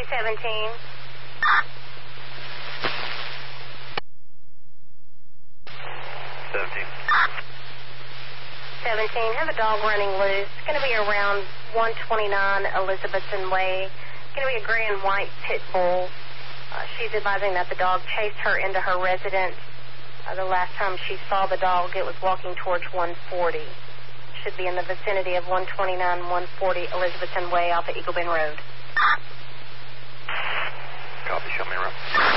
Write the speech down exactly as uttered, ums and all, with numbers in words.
three seventeen. seventeen. seventeen, have a dog running loose. It's going to be around one twenty-nine Elizabethton Way. It's going to be a gray and white pit bull. Uh, she's advising that the dog chased her into her residence. Uh, the last time she saw the dog, it was walking towards one forty. Should be in the vicinity of one twenty-nine, one forty Elizabethton Way off of Eagle Bend Road. Copy, show me around.